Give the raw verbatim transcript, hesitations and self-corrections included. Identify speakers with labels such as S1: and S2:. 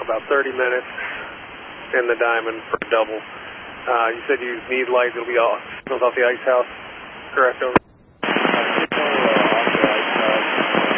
S1: about thirty minutes in the diamond for a double. Uh, you said you need light. It'll be all signals off the ice house, correct? Over.